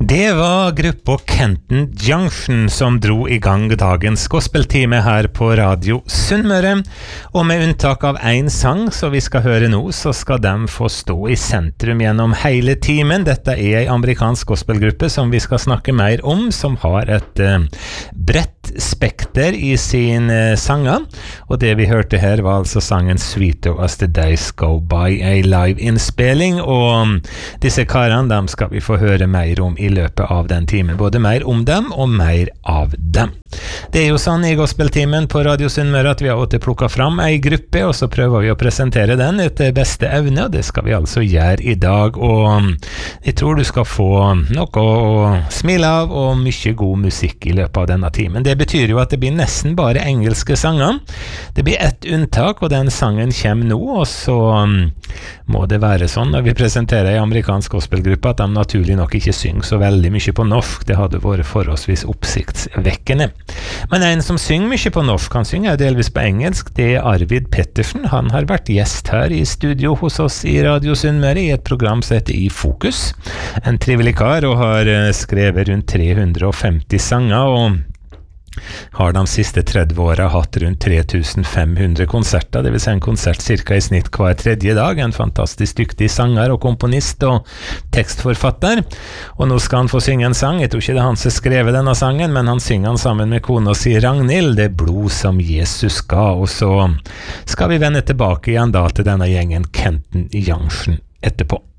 Det var gruppa Kenton Junction som dro i gang dagens gospeltime her på Radio Sunnmøre, og med unntak av en sang som vi skal høre nå, så skal de få stå i sentrum gjennom hele timen. Dette er en amerikansk gospelgruppe som vi skal snakke mer om, som har et bredt spekter i sin sanger, og det vi hørte her var altså sangen Sweeter As The Days Go By, en live-innspilling, og disse karene, dem skal vi få høre mer om i løpet av den timen, både mer om dem og mer av dem. Det er jo sånn i gospeltimen på Radio Sunnmøre at vi har åtte plukket fram en gruppe, og så prøver vi å presentere den etter beste evne, og det skal vi altså gjøre i dag, og jeg tror du skal få noe å smile av og mye god musikk i løpet av denne timen. Det betyr jo at det blir nesten bare engelske sanger. Det blir ett unntak, og den sangen kommer nå, og så må det være sånn når vi presenterer en amerikansk gospelgruppe at de naturlig nok ikke synger så veldig mye på norsk. Det hadde vært forholdsvis oppsiktsvekkende. Men en som synger mye på norsk, han synger delvis på engelsk, det er Arvid Pettersen. Han har vært gjest her i studio hos oss i Radio Sunnmøre i et program som heter I Fokus. En trivelig kar, og har skrevet rundt 350 sanger, og har de siste 30 årene hatt rundt 3500 konserter, det vil si en konsert cirka i snitt hver tredje dag. En fantastisk dyktig sanger og komponist og tekstforfatter, og nå skal han få synge en sang. Jeg tror ikke det er han som skrevet denne sangen, men han synger den sammen med kona si Ragnhild, Det blod som Jesus ga, og så skal vi vende tilbake igjen da til denne gjengen Kenton Junction etterpå.